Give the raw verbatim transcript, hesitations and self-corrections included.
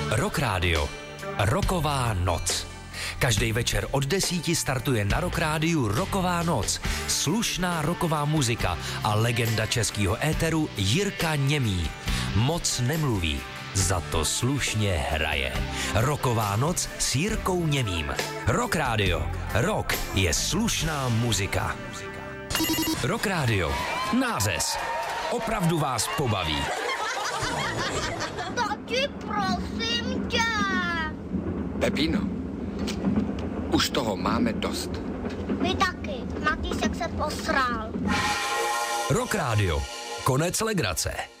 Rock Radio. Rocková noc. Každý večer od desíti startuje na Rock Rádiu Rocková noc. Slušná rocková muzika a legenda českého éteru Jirka Němý. Moc nemluví, za to slušně hraje. Rocková noc s Jirkou Němým. Rock Radio. Rock je slušná muzika. Rock Radio. Nářez. Opravdu vás pobaví. Tati, prosím tě. Pepino, už toho máme dost. Vy taky. Matýsek se posral. Rock Radio. Konec legrace.